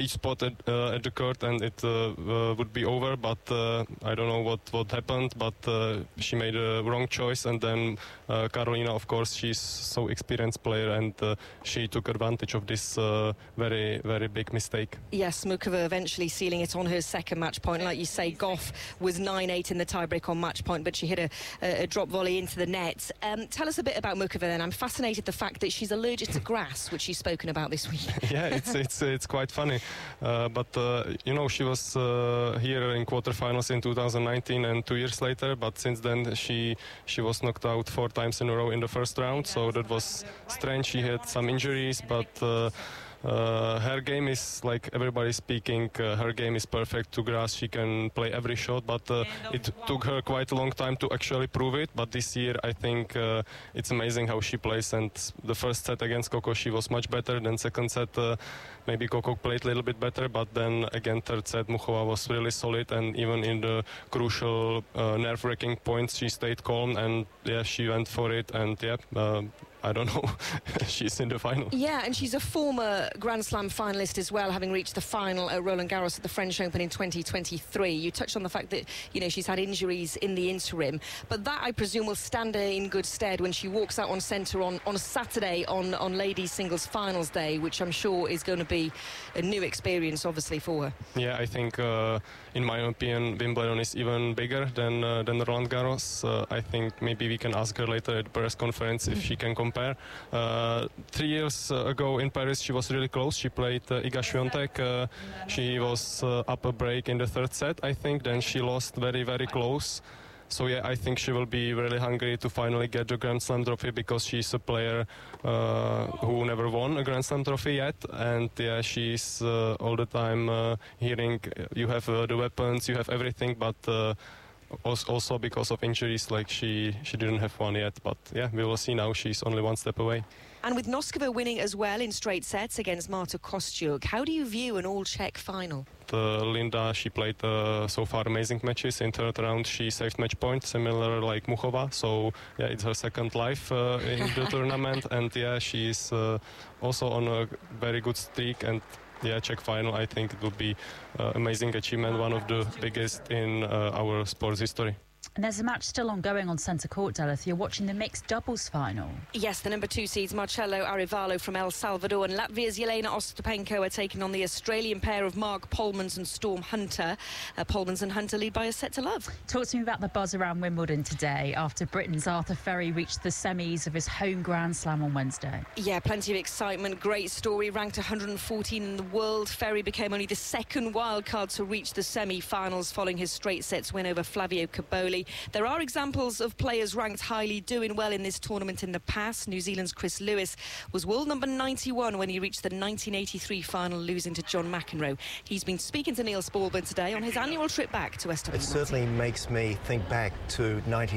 each spot at the court, and it would be over. But I don't know what happened, but she made a wrong choice. And then Karolina, of course, she's so experienced player, and she took advantage of this very, very big mistake. Yes, Muchova eventually sealing it on her second match point. Like you say, Goff was 9-8 in the tiebreak on match point, but she hit a drop volley into the net. Tell us a bit about Muchova then. I'm fascinated the fact that she's allergic to grass, which she's spoken about this week. Yeah, it's quite funny. But you know, she was here in quarterfinals in 2019 and 2 years later, but since then she was knocked out 4 times in a row in the first round, so that was strange. She had some injuries, but her game is, like everybody's speaking, her game is perfect to grass. She can play every shot, but it took her quite a long time to actually prove it. But this year, I think it's amazing how she plays. And the first set against Coco, she was much better. Then second set, maybe Coco played a little bit better. But then again, third set, Muchova was really solid. And even in the crucial nerve-wracking points, she stayed calm. And yeah, she went for it. And yeah, I don't know, she's in the final. Yeah, and she's a former Grand Slam finalist as well, having reached the final at Roland Garros at the French Open in 2023. You touched on the fact that, you know, she's had injuries in the interim, but that, I presume, will stand her in good stead when she walks out on centre on Saturday on ladies singles finals day, which I'm sure is going to be a new experience, obviously, for her. Yeah, I think, in my opinion, Wimbledon is even bigger than Roland Garros. I think maybe we can ask her later at the press conference if she can compare. 3 years ago in Paris, she was really close. She played Iga Swiatek. She was up a break in the third set, I think. Then she lost very, very close. So yeah, I think she will be really hungry to finally get the Grand Slam trophy, because she's a player who never won a Grand Slam trophy yet. And yeah, she's all the time hearing you have the weapons, you have everything, but also because of injuries, like she didn't have one yet. But yeah, we will see now. She's only one step away. And with Noskova winning as well in straight sets against Marta Kostyuk, how do you view an all-Czech final? Linda, she played so far amazing matches. In third round, she saved match points, similar like Muchova. So yeah, it's her second life in the tournament, and yeah, she's also on a very good streak. And yeah, Czech final, I think it would be amazing achievement, one of the biggest in our sports history. And there's a match still ongoing on centre court, Delith. You're watching the mixed doubles final. Yes, the number 2 seeds Marcelo Arevalo from El Salvador and Latvia's Jelena Ostapenko are taking on the Australian pair of Mark Polmans and Storm Hunter. Polmans and Hunter lead by a set to love. Talk to me about the buzz around Wimbledon today after Britain's Arthur Ferry reached the semis of his home Grand Slam on Wednesday. Yeah, plenty of excitement. Great story. Ranked 114 in the world, Ferry became only the second wildcard to reach the semi-finals following his straight sets win over Flavio Caboli. There are examples of players ranked highly doing well in this tournament in the past. New Zealand's Chris Lewis was world number 91 when he reached the 1983 final, losing to John McEnroe. He's been speaking to Niels Bohlben today on his annual trip back to West. It certainly makes me think back to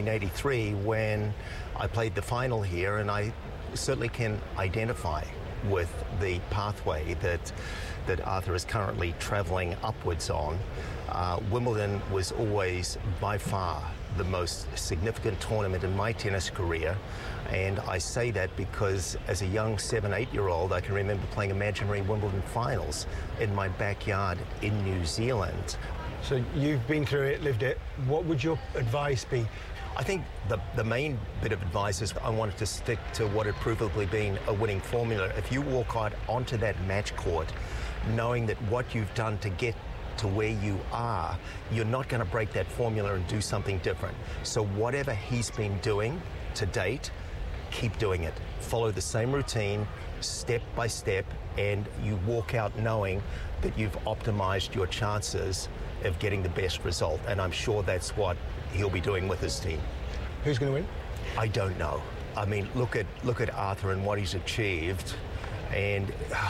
1983 when I played the final here, and I certainly can identify with the pathway that Arthur is currently travelling upwards on. Wimbledon was always by far the most significant tournament in my tennis career, and I say that because as a young 7-8-year-old I can remember playing imaginary Wimbledon finals in my backyard in New Zealand. So you've been through it, lived it. What would your advice be? I think the main bit of advice is I wanted to stick to what had provably been a winning formula. If you walk out onto that match court knowing that what you've done to get to where you are, you're not going to break that formula and do something different. So whatever he's been doing to date, keep doing it. Follow the same routine, step by step, and you walk out knowing that you've optimized your chances of getting the best result. And I'm sure that's what he'll be doing with his team. Who's going to win? I don't know. I mean, look at Arthur and what he's achieved. And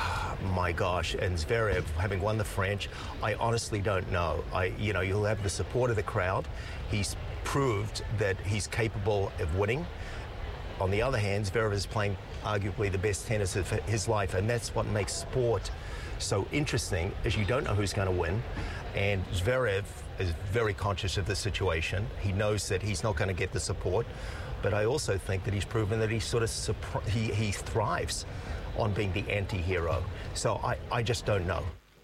my gosh, and Zverev having won the French, I honestly don't know. You'll have the support of the crowd. He's proved that he's capable of winning. On the other hand, Zverev is playing arguably the best tennis of his life, and that's what makes sport so interesting, is you don't know who's going to win. And Zverev is very conscious of the situation. He knows that he's not going to get the support, but I also think that he's proven that he thrives on being the anti-hero. So I just don't know.